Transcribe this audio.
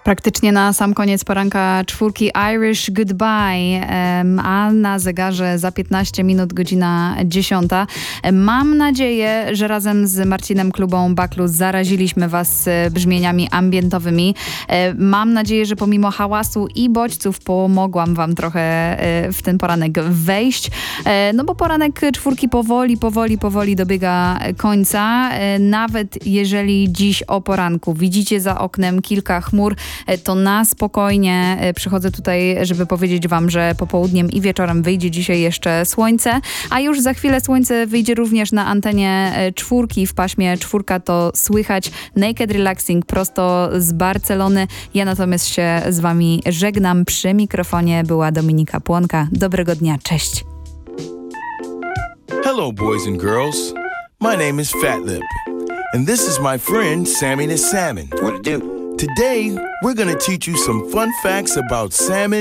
Praktycznie na sam koniec poranka czwórki Irish Goodbye, a na zegarze za 15 minut godzina 10. Mam nadzieję, że razem z Marcinem Klubą Baklus zaraziliśmy Was brzmieniami ambientowymi. Mam nadzieję, że pomimo hałasu i bodźców pomogłam Wam trochę w ten poranek wejść, no bo poranek czwórki powoli dobiega końca. Nawet jeżeli dziś o poranku widzicie za oknem kilka chmur, to na spokojnie przychodzę tutaj, żeby powiedzieć Wam, że popołudniem i wieczorem wyjdzie dzisiaj jeszcze słońce, a już za chwilę słońce wyjdzie również na antenie czwórki. W paśmie czwórka to słychać Naked Relaxing prosto z Barcelony. Ja natomiast się z Wami żegnam. Przy mikrofonie była Dominika Płonka. Dobrego dnia, cześć! Hello, boys and girls. My name is Fat Lip, and this is my friend Sammy the Salmon. What to do? Today, we're gonna teach you some fun facts about salmon